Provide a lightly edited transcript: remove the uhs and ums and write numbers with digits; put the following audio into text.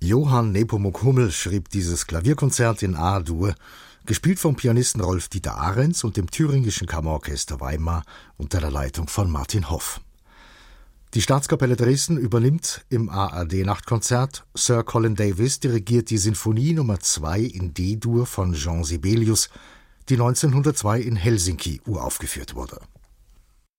Johann Nepomuk Hummel schrieb dieses Klavierkonzert in A-Dur, gespielt vom Pianisten Rolf-Dieter Ahrens und dem Thüringischen Kammerorchester Weimar unter der Leitung von Martin Hoff. Die Staatskapelle Dresden übernimmt im ARD-Nachtkonzert. Sir Colin Davis dirigiert die Sinfonie Nummer 2 in D-Dur von Jean Sibelius, die 1902 in Helsinki uraufgeführt wurde.